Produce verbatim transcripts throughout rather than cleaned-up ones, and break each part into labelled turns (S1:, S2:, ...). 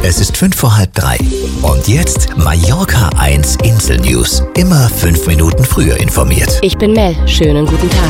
S1: Es ist fünf vor halb drei. Und jetzt Mallorca eins Insel News. Immer fünf Minuten früher informiert.
S2: Ich bin Mel. Schönen guten Tag.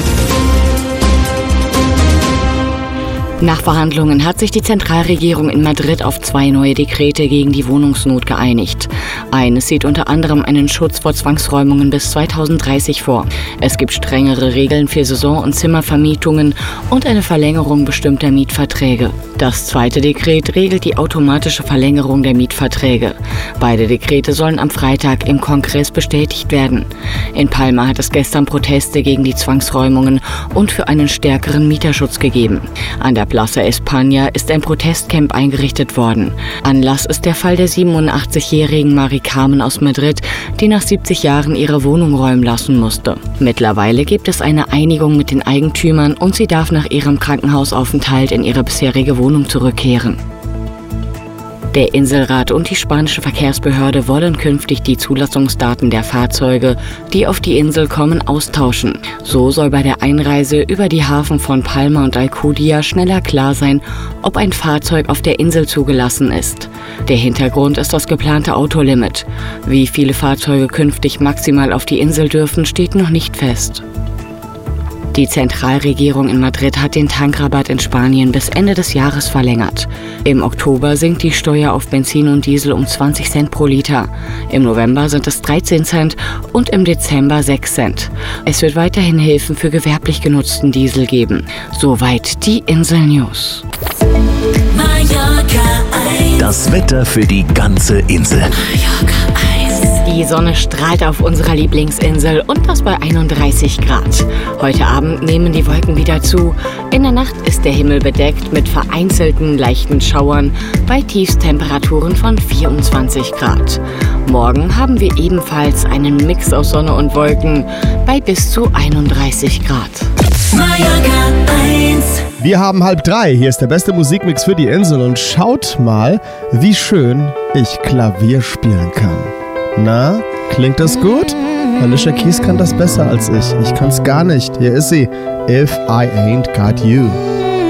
S2: Nach Verhandlungen hat sich die Zentralregierung in Madrid auf zwei neue Dekrete gegen die Wohnungsnot geeinigt. Eines sieht unter anderem einen Schutz vor Zwangsräumungen bis zweitausenddreißig vor. Es gibt strengere Regeln für Saison- und Zimmervermietungen und eine Verlängerung bestimmter Mietverträge. Das zweite Dekret regelt die automatische Verlängerung der Mietverträge. Beide Dekrete sollen am Freitag im Kongress bestätigt werden. In Palma hat es gestern Proteste gegen die Zwangsräumungen und für einen stärkeren Mieterschutz gegeben. An der Plaza España ist ein Protestcamp eingerichtet worden. Anlass ist der Fall der siebenundachtzigjährigen Mari Carmen aus Madrid, die nach siebzig Jahren ihre Wohnung räumen lassen musste. Mittlerweile gibt es eine Einigung mit den Eigentümern und sie darf nach ihrem Krankenhausaufenthalt in ihre bisherige Wohnung zurückkehren. Der Inselrat und die spanische Verkehrsbehörde wollen künftig die Zulassungsdaten der Fahrzeuge, die auf die Insel kommen, austauschen. So soll bei der Einreise über die Hafen von Palma und Alcudia schneller klar sein, ob ein Fahrzeug auf der Insel zugelassen ist. Der Hintergrund ist das geplante Autolimit. Wie viele Fahrzeuge künftig maximal auf die Insel dürfen, steht noch nicht fest. Die Zentralregierung in Madrid hat den Tankrabatt in Spanien bis Ende des Jahres verlängert. Im Oktober sinkt die Steuer auf Benzin und Diesel um zwanzig Cent pro Liter. Im November sind es dreizehn Cent und im Dezember sechs Cent. Es wird weiterhin Hilfen für gewerblich genutzten Diesel geben. Soweit die Insel News.
S1: Das Wetter für die ganze Insel.
S2: Die Sonne strahlt auf unserer Lieblingsinsel und das bei einunddreißig Grad. Heute Abend nehmen die Wolken wieder zu. In der Nacht ist der Himmel bedeckt mit vereinzelten leichten Schauern bei Tiefstemperaturen von vierundzwanzig Grad. Morgen haben wir ebenfalls einen Mix aus Sonne und Wolken bei bis zu einunddreißig Grad.
S3: Wir haben halb drei. Hier ist der beste Musikmix für die Insel und schaut mal, wie schön ich Klavier spielen kann. Na, klingt das gut? Alicia Keys kann das besser als ich. Ich kann's gar nicht. Hier ist sie. If I Ain't Got You.